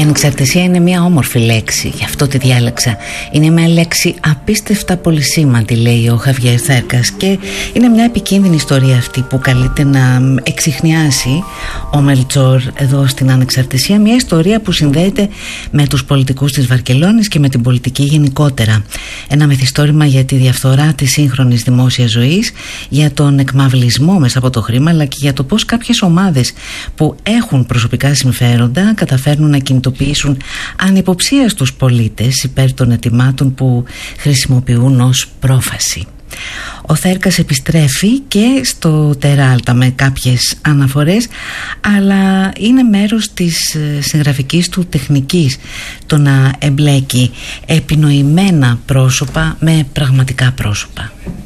ανεξαρτησία είναι μια όμορφη λέξη, γι' αυτό τη διάλεξα. Είναι μια λέξη απίστευτα πολυσήμαντη, λέει ο Χαβιέρ Θέρκας, και είναι μια επικίνδυνη ιστορία αυτή που καλείται να εξιχνιάσει ο Μελτσόρ εδώ στην Ανεξαρτησία. Μια ιστορία που συνδέεται με τους πολιτικούς της Βαρκελόνης και με την πολιτική γενικότερα. Ένα μυθιστόρημα για τη διαφθορά της σύγχρονης δημόσιας ζωής, για τον εκμαυλισμό μέσα από το χρήμα, αλλά και για το πώς κάποιες ομάδες που έχουν προσωπικά συμφέροντα καταφέρνουν να κινητοποιήσουν ανυποψίαστους πολίτες υπέρ των αιτημάτων που χρησιμοποιούν ως πρόφαση. Ο Θέρκας επιστρέφει και στο Τεράλτα με κάποιες αναφορές, αλλά είναι μέρος της συγγραφικής του τεχνικής το να εμπλέκει επινοημένα πρόσωπα με πραγματικά πρόσωπα.